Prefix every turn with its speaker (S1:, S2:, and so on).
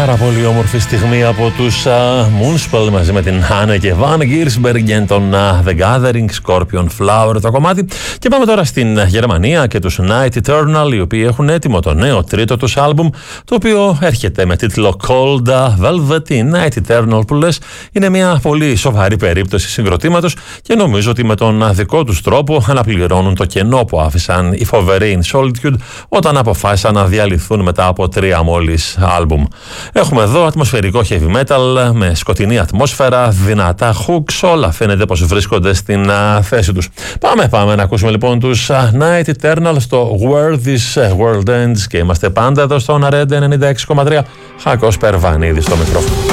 S1: πάρα πολύ όμορφη στιγμή από τους Moonspell μαζί με την Άννα και Βαν Γκίρσμπεργκεν, τον The Gathering, Scorpion Flower το κομμάτι. Και πάμε τώρα στην Γερμανία και τους Night Eternal, οι οποίοι έχουν έτοιμο το νέο τρίτο τους άλμπουμ, το οποίο έρχεται με τίτλο Cold Velvet. Η Night Eternal που λες είναι μια πολύ σοβαρή περίπτωση συγκροτήματος και νομίζω ότι με τον δικό τους τρόπο αναπληρώνουν το κενό που άφησαν οι φοβεροί In Solitude όταν αποφάσισαν να διαλυθούν μετά από 3 μόλις άλμπουμ. Έχουμε εδώ ατμοσφαιρικό heavy metal με σκοτεινή ατμόσφαιρα, δυνατά hooks, όλα φαίνεται πως βρίσκονται στην θέση τους. Πάμε να ακούσουμε λοιπόν τους Night Eternal στο Where This World Ends και είμαστε πάντα εδώ στο Red 96,3. Χάκος Περβανίδης στο μικρόφωνο.